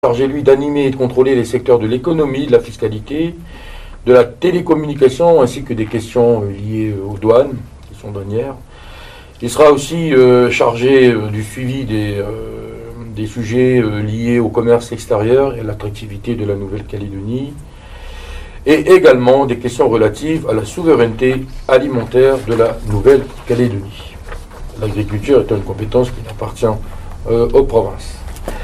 Chargé, lui, d'animer et de contrôler les secteurs de l'économie, de la fiscalité, de la télécommunication, ainsi que des questions liées aux douanes, questions douanières. Il sera aussi chargé du suivi des sujets liés au commerce extérieur et à l'attractivité de la Nouvelle-Calédonie, et également des questions relatives à la souveraineté alimentaire de la Nouvelle-Calédonie. L'agriculture est une compétence qui appartient aux provinces.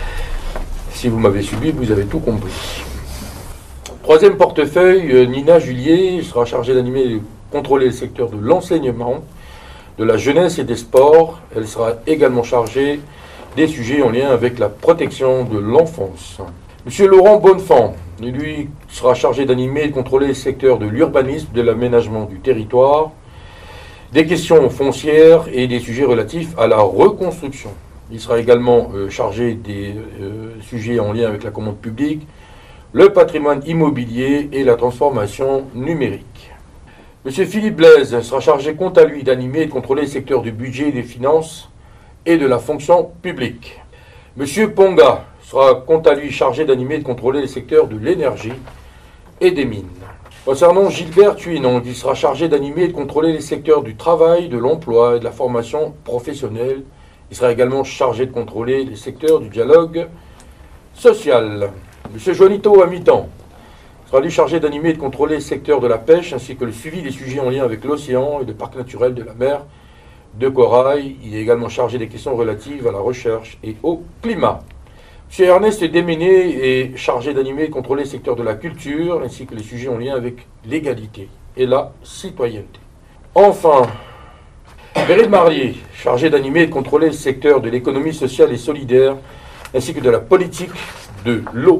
Si vous m'avez suivi, vous avez tout compris. Troisième portefeuille, Nina Julier sera chargée d'animer et de contrôler le secteur de l'enseignement, de la jeunesse et des sports. Elle sera également chargée des sujets en lien avec la protection de l'enfance. Monsieur Laurent Bonnefond, lui, sera chargé d'animer et de contrôler le secteur de l'urbanisme, de l'aménagement du territoire, des questions foncières et des sujets relatifs à la reconstruction. Il sera également chargé des sujets en lien avec la commande publique, le patrimoine immobilier et la transformation numérique. Monsieur Philippe Blaise sera chargé, quant à lui, d'animer et de contrôler le secteur du budget, des finances et de la fonction publique. Monsieur Ponga sera, quant à lui, chargé d'animer et de contrôler les secteurs de l'énergie et des mines. Concernant Gilbert Thuinon, il sera chargé d'animer et de contrôler les secteurs du travail, de l'emploi et de la formation professionnelle. Il sera également chargé de contrôler les secteurs du dialogue social. M. Juanito Amitan sera lui chargé d'animer et de contrôler le secteur de la pêche ainsi que le suivi des sujets en lien avec l'océan et le parc naturel de la mer de Corail. Il est également chargé des questions relatives à la recherche et au climat. M. Ernest Déméné est chargé d'animer et de contrôler le secteur de la culture ainsi que les sujets en lien avec l'égalité et la citoyenneté. Enfin, Meryl Marier, chargé d'animer et de contrôler le secteur de l'économie sociale et solidaire, ainsi que de la politique de l'eau.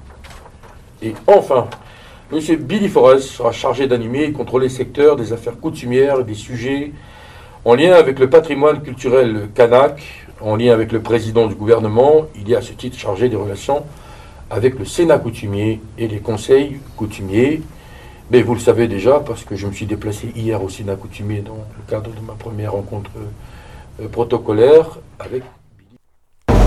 Et enfin, M. Billy Forrest sera chargé d'animer et de contrôler le secteur des affaires coutumières et des sujets en lien avec le patrimoine culturel kanak, en lien avec le président du gouvernement. Il est à ce titre chargé des relations avec le Sénat coutumier et les conseils coutumiers. Mais vous le savez déjà, parce que je me suis déplacé hier au Sénat coutumier dans le cadre de ma première rencontre protocolaire avec Billy.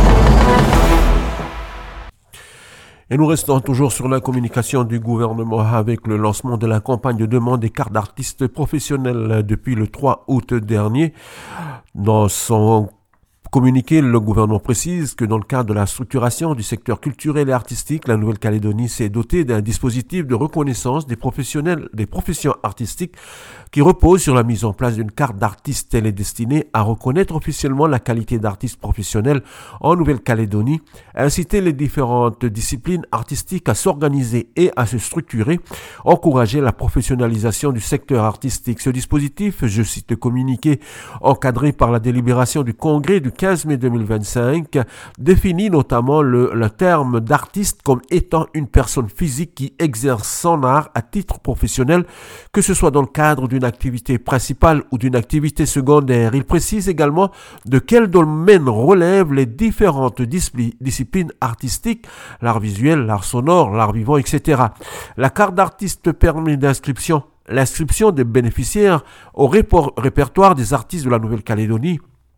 Et nous restons toujours sur la communication du gouvernement avec le lancement de la campagne de demande des cartes d'artistes professionnels depuis le 3 août dernier. Dans son communiqué, le gouvernement précise que dans le cadre de la structuration du secteur culturel et artistique, la Nouvelle-Calédonie s'est dotée d'un dispositif de reconnaissance des professionnels, des professions artistiques qui repose sur la mise en place d'une carte d'artiste. Elle est destinée à reconnaître officiellement la qualité d'artiste professionnel en Nouvelle-Calédonie, inciter les différentes disciplines artistiques à s'organiser et à se structurer, encourager la professionnalisation du secteur artistique. Ce dispositif, je cite le communiqué encadré par la délibération du Congrès du 15 mai 2025, définit notamment le terme d'artiste comme étant une personne physique qui exerce son art à titre professionnel, que ce soit dans le cadre d'une activité principale ou d'une activité secondaire. Il précise également de quel domaine relèvent les différentes disciplines artistiques, l'art visuel, l'art sonore, l'art vivant, etc. La carte d'artiste permet l'inscription des bénéficiaires au répertoire des artistes de la Nouvelle-Calédonie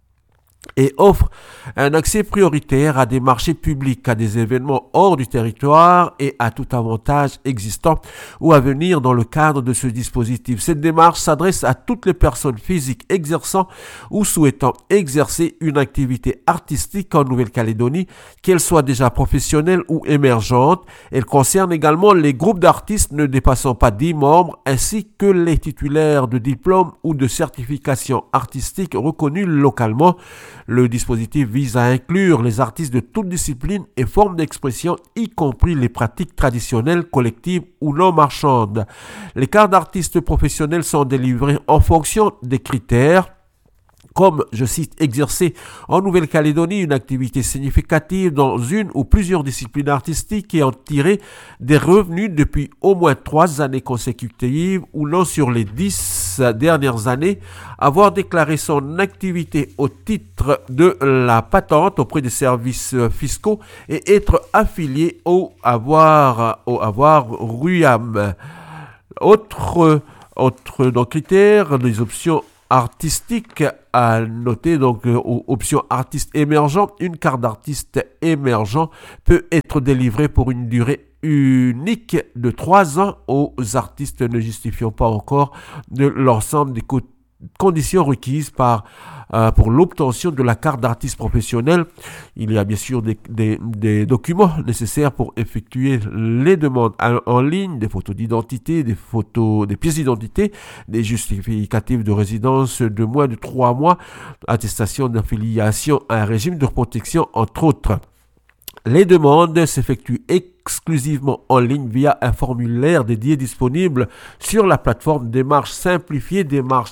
et offre un accès prioritaire à des marchés publics, à des événements hors du territoire et à tout avantage existant ou à venir dans le cadre de ce dispositif. Cette démarche s'adresse à toutes les personnes physiques exerçant ou souhaitant exercer une activité artistique en Nouvelle-Calédonie, qu'elle soit déjà professionnelle ou émergente. Elle concerne également les groupes d'artistes ne dépassant pas 10 membres ainsi que les titulaires de diplômes ou de certifications artistiques reconnus localement. Le dispositif vise à inclure les artistes de toutes disciplines et formes d'expression, y compris les pratiques traditionnelles, collectives ou non marchandes. Les cartes d'artistes professionnels sont délivrées en fonction des critères comme, je cite, exercer en Nouvelle-Calédonie une activité significative dans une ou plusieurs disciplines artistiques et en tirer des revenus depuis au moins 3 années consécutives ou non sur les 10 dernières années, avoir déclaré son activité au titre de la patente auprès des services fiscaux et être affilié au avoir RUAM. Autre critère, les options artistique. À noter donc option artiste émergent, une carte d'artiste émergent peut être délivrée pour une durée unique de 3 ans aux artistes ne justifiant pas encore de l'ensemble des conditions requises pour l'obtention de la carte d'artiste professionnel. Il y a bien sûr des documents nécessaires pour effectuer les demandes en ligne, des photos d'identité, des pièces d'identité, des justificatifs de résidence de moins de 3 mois, attestation d'affiliation à un régime de protection, entre autres. Les demandes s'effectuent exclusivement en ligne via un formulaire dédié disponible sur la plateforme Démarche Simplifiée,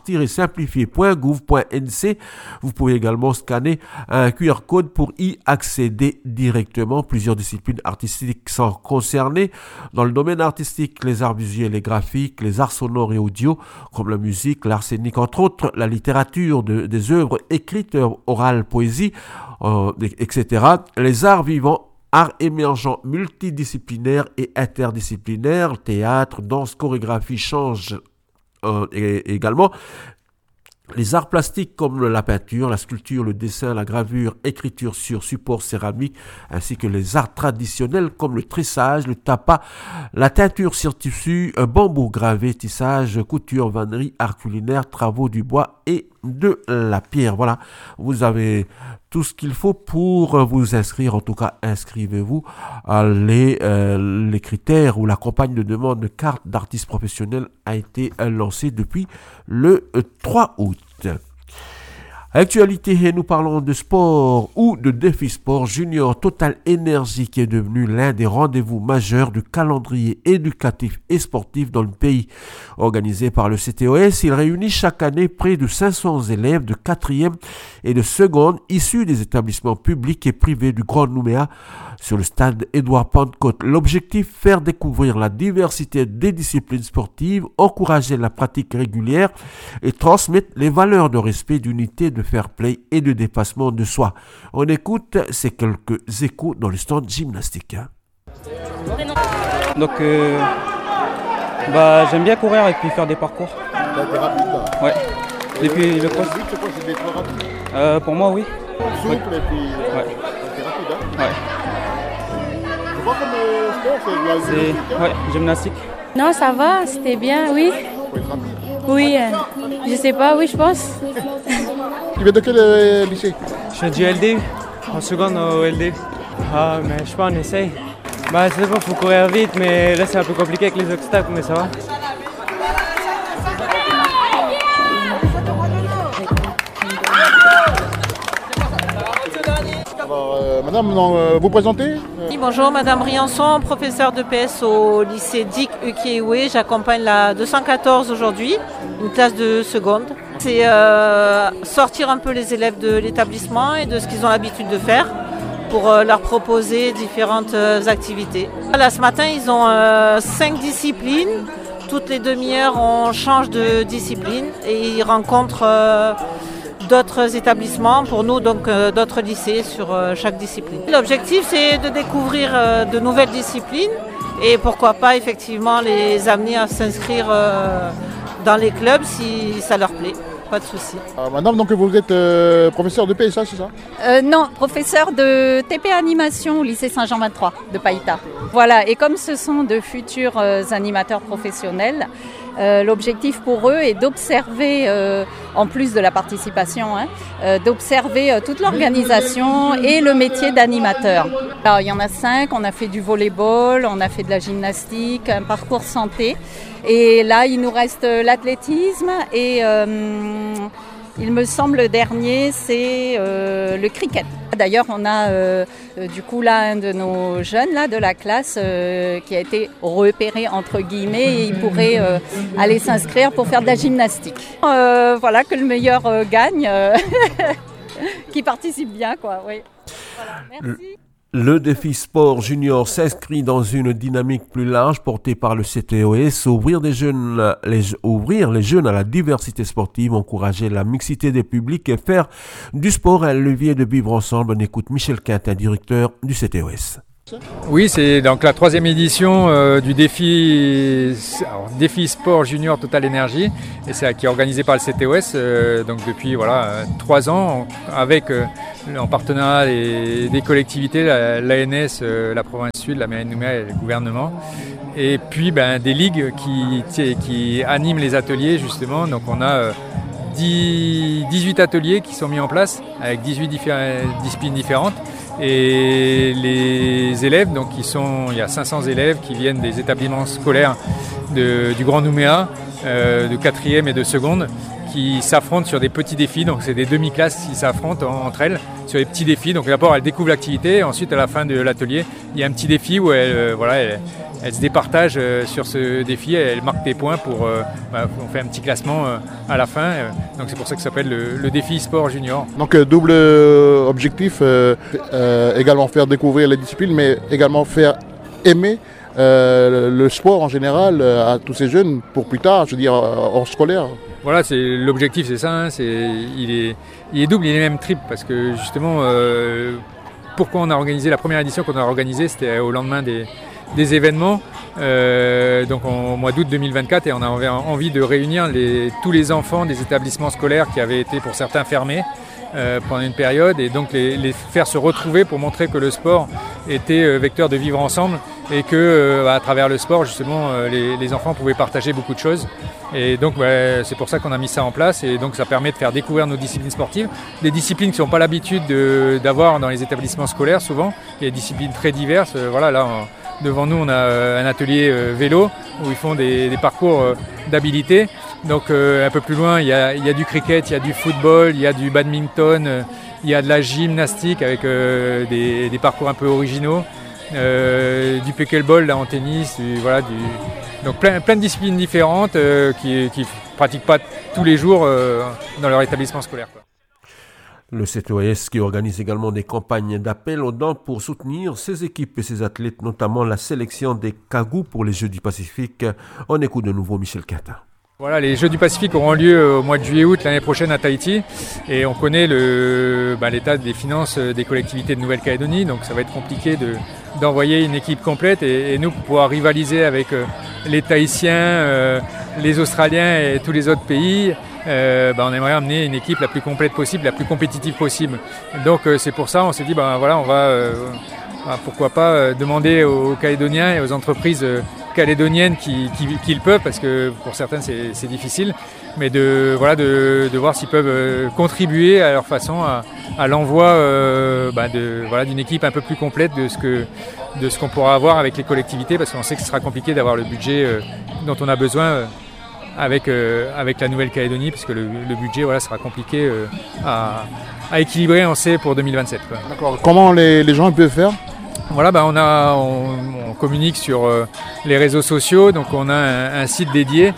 démarche-simplifiée.gouv.nc. Vous pouvez également scanner un QR code pour y accéder directement. Plusieurs disciplines artistiques sont concernées. Dans le domaine artistique, les arts visuels et graphiques, les arts sonores et audio, comme la musique, l'art scénique, entre autres, la littérature, des œuvres écrites, orales, poésie, etc. Les arts vivants, arts émergents multidisciplinaires et interdisciplinaires, théâtre, danse, chorégraphie, chant et également. Les arts plastiques comme la peinture, la sculpture, le dessin, la gravure, écriture sur support céramique, ainsi que les arts traditionnels comme le tressage, le tapas, la teinture sur tissu, bambou gravé, tissage, couture, vannerie, art culinaire, travaux du bois et de la pierre. Voilà, vous avez tout ce qu'il faut pour vous inscrire. En tout cas, inscrivez-vous. Les critères ou la campagne de demande de carte d'artiste professionnel a été lancée depuis le 3 août. Actualité, et nous parlons de sport ou de défi sport junior. Total Énergie qui est devenu l'un des rendez-vous majeurs du calendrier éducatif et sportif dans le pays. Organisé par le CTOS, il réunit chaque année près de 500 élèves de 4e et de seconde issus des établissements publics et privés du Grand Nouméa sur le stade Édouard Pentecôte. L'objectif, faire découvrir la diversité des disciplines sportives, encourager la pratique régulière et transmettre les valeurs de respect, d'unité, de fair play et de dépassement de soi. On écoute ces quelques échos dans le stand gymnastique. Donc, j'aime bien courir et puis faire des parcours. T'es rapide là. Ouais. Depuis le cross. C'est quoi, c'est d'être rapide? Pour moi, oui. Souple et puis. Ouais. T'es rapide, hein? Ouais. C'est quoi comme sport? C'est de la gymnastique, hein? Ouais, gymnastique. Non, ça va, c'était bien, oui. Faut être rapide. Oui, je sais pas, oui, je pense. Tu viens de quel lycée? Je fais du LDU, en seconde au LDU. Ah, mais je sais pas, on essaye. C'est bon, faut courir vite, mais là c'est un peu compliqué avec les obstacles, mais ça va. Alors, madame, vous présentez? Oui, bonjour, madame Riançon, professeure de PS au lycée Dick Ukiwe. J'accompagne la 214 aujourd'hui, une classe de seconde. C'est sortir un peu les élèves de l'établissement et de ce qu'ils ont l'habitude de faire pour leur proposer différentes activités. Là, ce matin, ils ont 5 disciplines. Toutes les demi-heures, on change de discipline et ils rencontrent d'autres établissements, pour nous donc d'autres lycées sur chaque discipline. L'objectif, c'est de découvrir de nouvelles disciplines et pourquoi pas effectivement les amener à s'inscrire dans les clubs si ça leur plaît. Pas de souci. Madame, donc vous êtes professeur de PSA, c'est ça? Non, professeur de TP Animation au lycée Saint-Jean 23 de Païta. Voilà, et comme ce sont de futurs animateurs professionnels, l'objectif pour eux est d'observer, en plus de la participation, d'observer toute l'organisation et le métier d'animateur. Alors, il y en a 5, on a fait du volleyball, on a fait de la gymnastique, un parcours santé. Et là, il nous reste l'athlétisme et il me semble le dernier, c'est le cricket. D'ailleurs, on a du coup là un de nos jeunes là, de la classe qui a été repéré entre guillemets et il pourrait aller s'inscrire pour faire de la gymnastique. Voilà, que le meilleur gagne, qui participe bien, quoi. Oui. Voilà, merci. Le défi sport junior s'inscrit dans une dynamique plus large portée par le CTOS, ouvrir les jeunes à la diversité sportive, encourager la mixité des publics et faire du sport un levier de vivre ensemble. On écoute Michel Quintin, directeur du CTOS. Oui, c'est donc la 3e édition du défi Sport Junior Total Energy, et c'est qui est organisé par le CTOS donc depuis 3 ans avec en partenariat des collectivités, l'ANS, la province sud, la mairie de Nouméa et le gouvernement, et puis des ligues qui animent les ateliers justement. Donc on a 18 ateliers qui sont mis en place avec 18 disciplines différentes. Et les élèves, donc il y a 500 élèves qui viennent des établissements scolaires du Grand Nouméa, de 4e et de 2e, qui s'affrontent sur des petits défis. Donc c'est des demi-classes qui s'affrontent entre elles sur des petits défis. Donc d'abord elles découvrent l'activité, et ensuite à la fin de l'atelier, il y a un petit défi où elles se départagent sur ce défi, elles marquent des points on fait un petit classement à la fin. Donc c'est pour ça que ça s'appelle le défi sport junior. Donc double objectif, également faire découvrir les disciplines, mais également faire aimer le sport en général à tous ces jeunes pour plus tard, je veux dire hors scolaire. Voilà, l'objectif c'est ça, il est double, il est même triple, parce que justement, pourquoi on a organisé la première édition qu'on a organisée, c'était au lendemain des événements, donc au mois d'août 2024, et on avait envie de réunir tous les enfants des établissements scolaires qui avaient été pour certains fermés pendant une période, et donc les faire se retrouver pour montrer que le sport était vecteur de vivre ensemble, et que à travers le sport justement les enfants pouvaient partager beaucoup de choses. Et donc c'est pour ça qu'on a mis ça en place, et donc ça permet de faire découvrir nos disciplines sportives, des disciplines qui n'ont pas l'habitude d'avoir dans les établissements scolaires souvent. Il y a des disciplines très diverses. Devant nous on a un atelier vélo où ils font des parcours d'habilité. Donc un peu plus loin il y a du cricket, il y a du football, il y a du badminton, il y a de la gymnastique avec des parcours un peu originaux, du pickleball là en tennis, donc plein de disciplines différentes qui pratiquent pas tous les jours dans leur établissement scolaire, quoi. Le CTOS qui organise également des campagnes d'appel aux dons pour soutenir ses équipes et ses athlètes, notamment la sélection des Kagou pour les Jeux du Pacifique. On écoute de nouveau Michel Quintin. Voilà, les Jeux du Pacifique auront lieu au mois de juillet-août l'année prochaine à Tahiti, et on connaît l'état des finances des collectivités de Nouvelle-Calédonie, donc ça va être compliqué d'envoyer une équipe complète, et nous pour pouvoir rivaliser avec les Tahitiens, les Australiens et tous les autres pays, on aimerait amener une équipe la plus complète possible, la plus compétitive possible. Donc c'est pour ça on s'est dit on va pourquoi pas demander aux Calédoniens et aux entreprises calédoniennes qui le peuvent, parce que pour certains c'est difficile, mais de voir s'ils peuvent contribuer à leur façon à l'envoi d'une équipe un peu plus complète de ce qu'on pourra avoir avec les collectivités, parce qu'on sait que ce sera compliqué d'avoir le budget dont on a besoin avec la Nouvelle-Calédonie, parce que le budget sera compliqué à équilibrer, on sait, pour 2027. Quoi. D'accord. Comment les gens peuvent faire ? Voilà, on communique sur les réseaux sociaux, donc on a un site dédié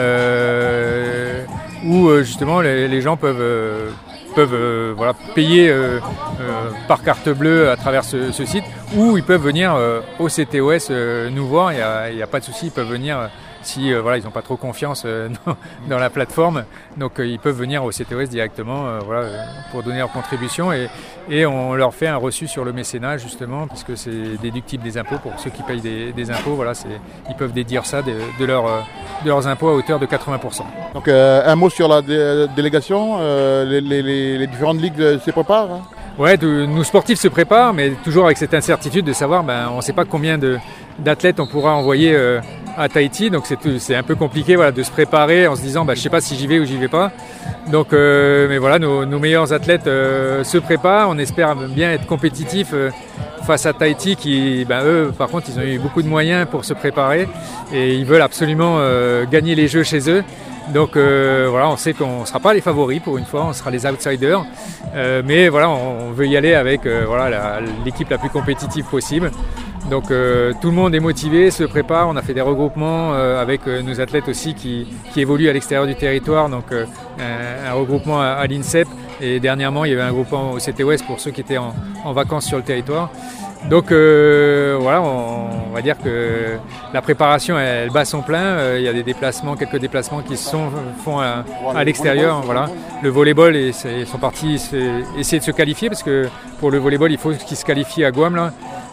où justement les gens peuvent payer par carte bleue à travers ce site, ou ils peuvent venir au CTOS nous voir, il n'y a pas de souci, ils peuvent venir si ils n'ont pas trop confiance dans la plateforme, donc ils peuvent venir au CTOS directement pour donner leur contribution, et on leur fait un reçu sur le mécénat justement, puisque c'est déductible des impôts pour ceux qui payent des impôts. Ils peuvent déduire ça de leurs impôts à hauteur de 80%. Donc un mot sur la délégation, les différentes ligues se préparent, hein ? Ouais, nous sportifs se préparent, mais toujours avec cette incertitude de savoir, on ne sait pas combien d'athlètes on pourra envoyer à Tahiti, donc c'est un peu compliqué de se préparer en se disant je ne sais pas si j'y vais ou j'y vais pas. Donc mais voilà, nos meilleurs athlètes se préparent, on espère bien être compétitifs face à Tahiti qui eux par contre ils ont eu beaucoup de moyens pour se préparer, et ils veulent absolument gagner les Jeux chez eux. Donc on sait qu'on ne sera pas les favoris pour une fois, on sera les outsiders, mais on veut y aller avec l'équipe la plus compétitive possible. Donc tout le monde est motivé, se prépare. On a fait des regroupements avec nos athlètes aussi qui évoluent à l'extérieur du territoire, donc un regroupement à l'INSEP, et dernièrement il y avait un regroupement au CTOS pour ceux qui étaient en vacances sur le territoire. Donc on va dire que la préparation elle bat son plein. Il y a quelques déplacements qui se font à l'extérieur. Le volleyball, ils sont partis essayer de se qualifier, parce que pour le volleyball il faut qu'ils se qualifient à Guam là.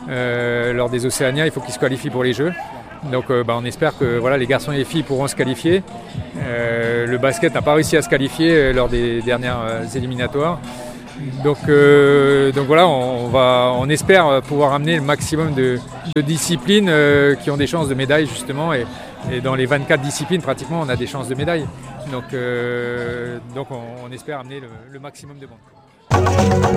lors des Océanias, il faut qu'ils se qualifient pour les Jeux. Donc on espère que voilà, les garçons et les filles pourront se qualifier. Le basket n'a pas réussi à se qualifier lors des dernières éliminatoires. Donc voilà, on espère pouvoir amener le maximum de disciplines qui ont des chances de médaille justement. Et dans les 24 disciplines, pratiquement, on a des chances de médaille. Donc on espère amener le maximum de monde.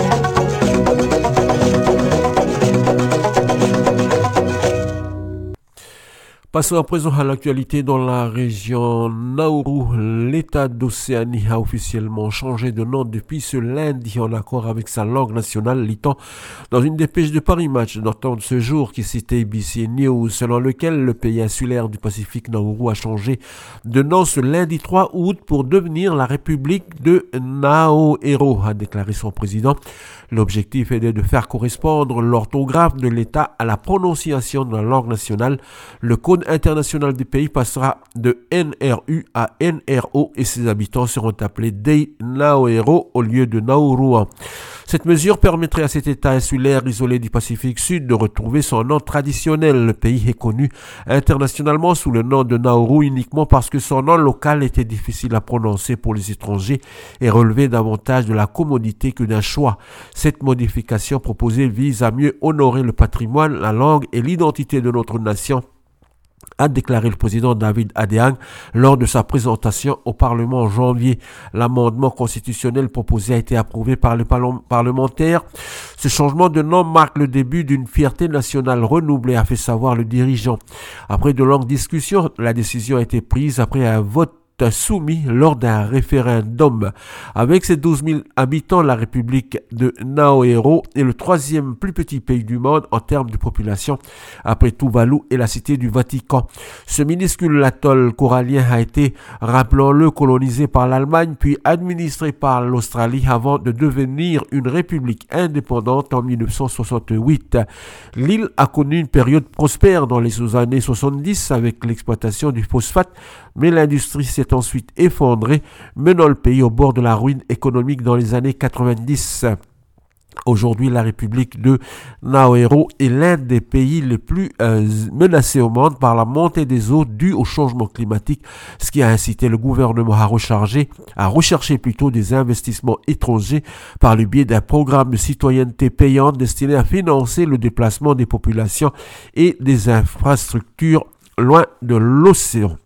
Passons à présent à l'actualité dans la région Nauru. L'État d'Océanie a officiellement changé de nom depuis ce lundi en accord avec sa langue nationale, lit-on dans une dépêche de Paris Match d'entendre ce jour qui cite ABC News, selon lequel le pays insulaire du Pacifique Nauru a changé de nom ce lundi 3 août pour devenir la République de Naoero, a déclaré son président. L'objectif est de faire correspondre l'orthographe de l'État à la prononciation de la langue nationale. Le code international du pays passera de NRU à NRO et ses habitants seront appelés Dei Naoero au lieu de Nauru. Cette mesure permettrait à cet État insulaire isolé du Pacifique Sud de retrouver son nom traditionnel. Le pays est connu internationalement sous le nom de Nauru uniquement parce que son nom local était difficile à prononcer pour les étrangers et relevait davantage de la commodité que d'un choix. Cette modification proposée vise à mieux honorer le patrimoine, la langue et l'identité de notre nation, a déclaré le président David Adeang lors de sa présentation au Parlement en janvier. L'amendement constitutionnel proposé a été approuvé par les parlementaires. Ce changement de nom marque le début d'une fierté nationale renouvelée, a fait savoir le dirigeant. Après de longues discussions, la décision a été prise après un vote soumis lors d'un référendum. Avec ses 12 000 habitants, la République de Naoero est le troisième plus petit pays du monde en termes de population, après Tuvalu et la cité du Vatican. Ce minuscule atoll corallien a été, rappelons-le, colonisé par l'Allemagne puis administré par l'Australie avant de devenir une république indépendante en 1968. L'île a connu une période prospère dans les années 70 avec l'exploitation du phosphate, mais l'industrie s'est ensuite effondrée, menant le pays au bord de la ruine économique dans les années 90. Aujourd'hui, la République de Naoero est l'un des pays les plus menacés au monde par la montée des eaux due au changement climatique, ce qui a incité le gouvernement à rechercher des investissements étrangers par le biais d'un programme de citoyenneté payante destiné à financer le déplacement des populations et des infrastructures loin de l'océan.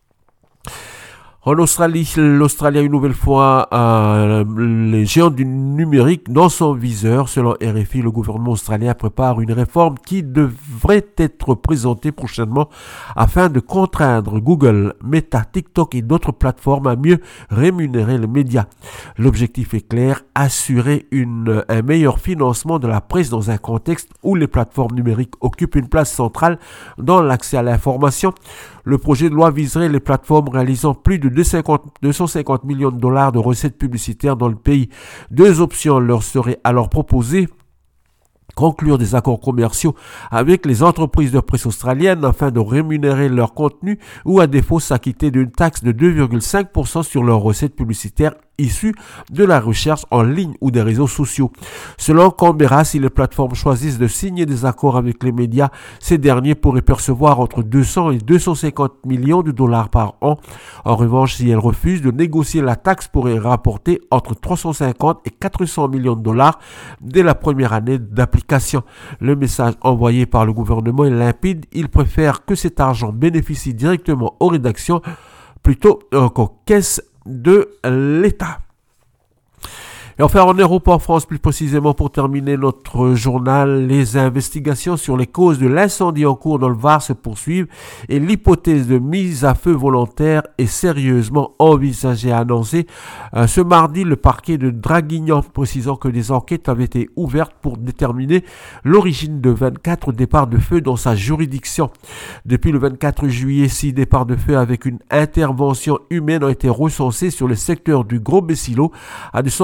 En Australie, l'Australie a une nouvelle fois les géants du numérique dans son viseur. Selon RFI, le gouvernement australien prépare une réforme qui devrait être présentée prochainement afin de contraindre Google, Meta, TikTok et d'autres plateformes à mieux rémunérer les médias. L'objectif est clair, assurer un meilleur financement de la presse dans un contexte où les plateformes numériques occupent une place centrale dans l'accès à l'information. Le projet de loi viserait les plateformes réalisant plus de 250 millions de dollars de recettes publicitaires dans le pays. Deux options leur seraient alors proposées. Conclure des accords commerciaux avec les entreprises de presse australiennes afin de rémunérer leur contenu ou à défaut s'acquitter d'une taxe de 2,5% sur leurs recettes publicitaires issues de la recherche en ligne ou des réseaux sociaux. Selon Canberra, si les plateformes choisissent de signer des accords avec les médias, ces derniers pourraient percevoir entre 200 et 250 millions de dollars par an. En revanche, si elles refusent de négocier, la taxe pourrait rapporter entre 350 et 400 millions de dollars dès la première année d'application. Le message envoyé par le gouvernement est limpide. Il préfère que cet argent bénéficie directement aux rédactions plutôt qu'aux caisses de l'État. Et enfin, en Europe, en France, plus précisément pour terminer notre journal, les investigations sur les causes de l'incendie en cours dans le Var se poursuivent et l'hypothèse de mise à feu volontaire est sérieusement envisagée, a annoncé ce mardi le parquet de Draguignan, précisant que des enquêtes avaient été ouvertes pour déterminer l'origine de 24 départs de feu dans sa juridiction. Depuis le 24 juillet, 6 départs de feu avec une intervention humaine ont été recensés sur le secteur du Gros Bessilo. De son côté,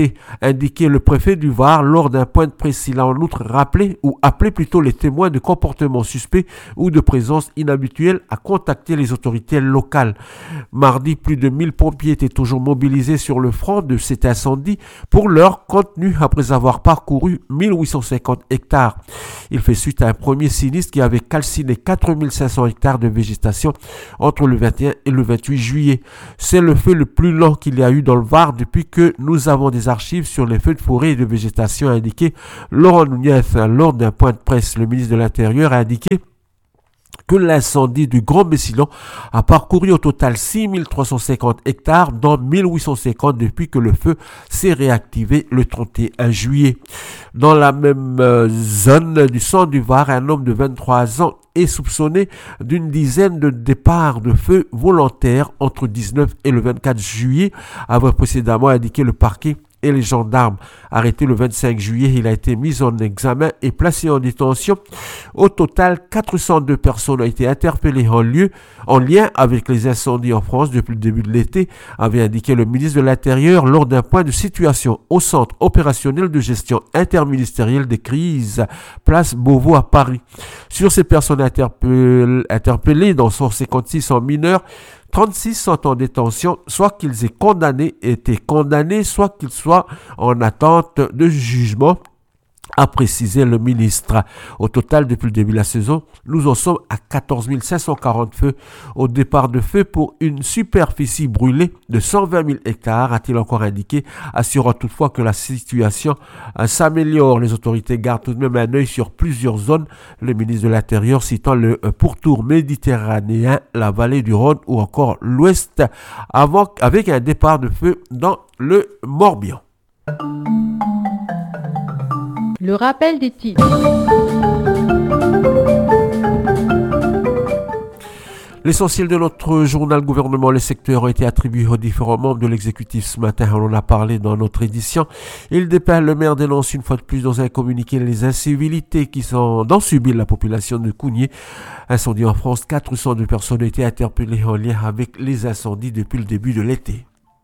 fourré, indiqué le préfet du Var lors d'un point de presse. Il a en outre rappelé ou appelé plutôt les témoins de comportements suspects ou de présence inhabituelle à contacter les autorités locales. Mardi, plus de 1000 pompiers étaient toujours mobilisés sur le front de cet incendie pour leur contenu après avoir parcouru 1850 hectares. Il fait suite à un premier sinistre qui avait calciné 4500 hectares de végétation entre le 21 et le 28 juillet. C'est le feu le plus lent qu'il y a eu dans le Var depuis que nous avons des archives sur les feux de forêt et de végétation, a indiqué Laurent Nunez lors d'un point de presse. Le ministre de l'Intérieur a indiqué que l'incendie du Grand Messilon a parcouru au total 6350 hectares, dont 1850 depuis que le feu s'est réactivé le 31 juillet. Dans la même zone du centre du Var, un homme de 23 ans est soupçonné d'une dizaine de départs de feu volontaires entre 19 et le 24 juillet, avait précédemment indiqué le parquet et les gendarmes. Arrêté le 25 juillet, il a été mis en examen et placé en détention. Au total, 402 personnes ont été interpellées en lien avec les incendies en France depuis le début de l'été, avait indiqué le ministre de l'Intérieur lors d'un point de situation au centre opérationnel de gestion interministérielle des crises, place Beauvau à Paris. Sur ces personnes interpellées, dont 156 en mineurs, 36 sont en détention, soit qu'ils aient été condamnés, soit qu'ils soient en attente de jugement, a précisé le ministre. Au total, depuis le début de la saison, nous en sommes à 14 540 feux au départ de feu pour une superficie brûlée de 120 000 hectares, a-t-il encore indiqué, assurant toutefois que la situation s'améliore. Les autorités gardent tout de même un œil sur plusieurs zones. Le ministre de l'Intérieur citant le pourtour méditerranéen, la vallée du Rhône ou encore l'Ouest, avec un départ de feu dans le Morbihan. Le rappel des titres. L'essentiel de notre journal gouvernement, les secteurs ont été attribués aux différents membres de l'exécutif ce matin. On en a parlé dans notre édition. Il dépeint, le maire dénonce une fois de plus dans un communiqué les incivilités qui sont dont subit la population de Cougnier. Incendie en France, 402 personnes ont été interpellées en lien avec les incendies depuis le début de l'été.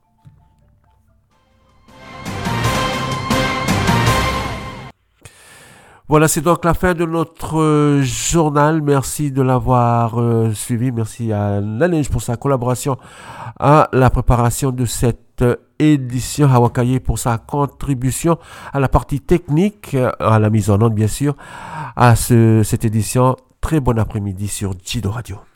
Voilà, c'est donc la fin de notre journal. Merci de l'avoir suivi. Merci à Nanège pour sa collaboration à la préparation de cette édition, à Wakaye pour sa contribution à la partie technique, à la mise en onde bien sûr, à cette édition. Très bon après-midi sur Jido Radio.